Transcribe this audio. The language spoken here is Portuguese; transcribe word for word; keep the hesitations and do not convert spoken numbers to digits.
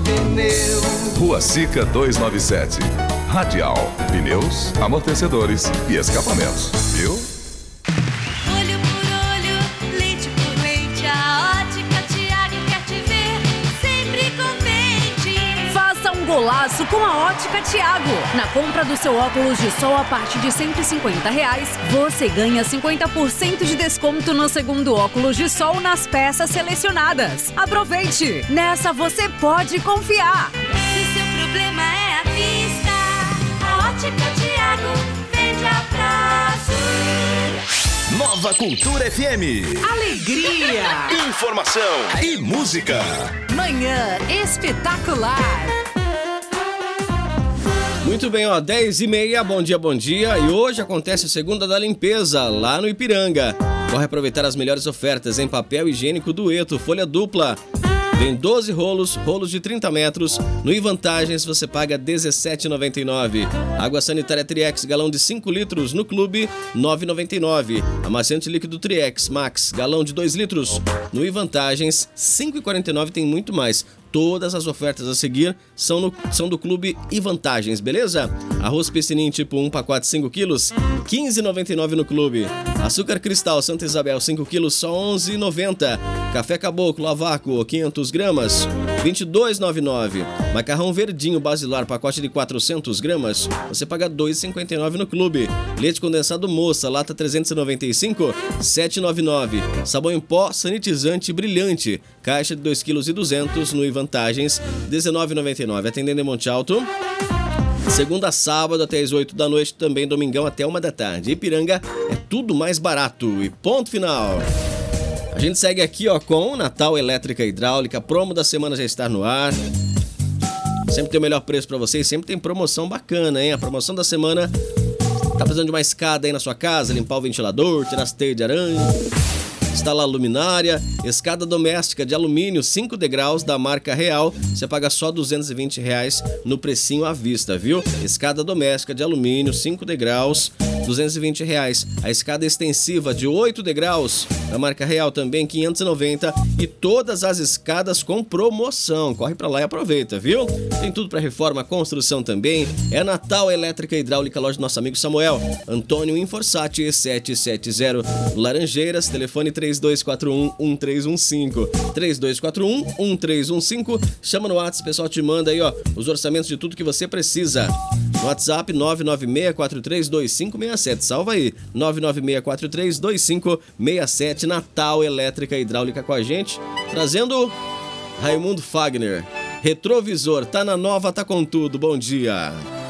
pneu. Rua Sica duzentos e noventa e sete. Radial, pneus, amortecedores e escapamentos, viu? Olho por olho, leite por leite, a Ótica Tiago quer te ver sempre contente. Faça um golaço com a Ótica Tiago. Na compra do seu óculos de sol a partir de cento e cinquenta reais, você ganha cinquenta por cento de desconto no segundo óculos de sol nas peças selecionadas. Aproveite! Nessa você pode confiar. Se seu problema é a vista, a Ótica Tiago vende a prazo. Nova Cultura F M. Alegria! Informação e música. Manhã espetacular. Muito bem, ó, dez e meia, bom dia, bom dia. E hoje acontece a segunda da limpeza, lá no Ipiranga. Corre aproveitar as melhores ofertas em papel higiênico Dueto, folha dupla. Tem doze rolos, rolos de trinta metros. No Ivantagens você paga dezessete reais e noventa e nove centavos. Água sanitária Triex, galão de cinco litros, no Clube, nove reais e noventa e nove centavos. Amaciante líquido Triex Max, galão de dois litros. No Ivantagens, cinco reais e quarenta e nove centavos, tem muito mais. Todas as ofertas a seguir são, no, são do Clube e Vantagens, beleza? Arroz piscininho tipo um pacote cinco quilos, quinze reais e noventa e nove centavos no Clube. Açúcar Cristal Santa Isabel cinco quilos, só onze reais e noventa centavos. Café Caboclo a vácuo quinhentas gramas, vinte e dois reais e noventa e nove centavos. Macarrão Verdinho Basilar pacote de quatrocentas gramas, você paga dois reais e cinquenta e nove centavos no Clube. Leite condensado Moça, lata trezentos e noventa e cinco, sete reais e noventa e nove centavos. Sabão em pó sanitizante brilhante, caixa de dois quilos e duzentos gramas no Ivan Vantagens, dezenove reais e noventa e nove centavos, atendendo em Monte Alto. Segunda a sábado até as oito da noite, também domingão até uma da tarde. Ipiranga é tudo mais barato e ponto final. A gente segue aqui, ó, com Natal Elétrica Hidráulica, promo da semana já está no ar. Sempre tem o melhor preço para vocês, sempre tem promoção bacana, hein? A promoção da semana, tá precisando de uma escada aí na sua casa, limpar o ventilador, tirar as teias de aranha, instalar luminária, escada doméstica de alumínio cinco degraus da marca Real, você paga só duzentos e vinte reais no precinho à vista, viu? Escada doméstica de alumínio cinco degraus, duzentos e vinte reais. A escada extensiva de oito degraus da marca Real também quinhentos e noventa, e todas as escadas com promoção. Corre pra lá e aproveita, viu? Tem tudo para reforma, construção também. É Natal Elétrica Hidráulica, loja do nosso amigo Samuel Antônio Inforsati setecentos e setenta, Laranjeiras, telefone três dois quatro um, um três um cinco, três dois quatro um, um três um cinco. Chama no WhatsApp, pessoal te manda aí, ó, os orçamentos de tudo que você precisa. No WhatsApp nove nove seis quatro três dois cinco seis sete, salva aí, nove nove seis quatro três dois cinco seis sete. Natal Elétrica Hidráulica com a gente, trazendo Raimundo Fagner. Retrovisor, tá na nova, tá com tudo, bom dia.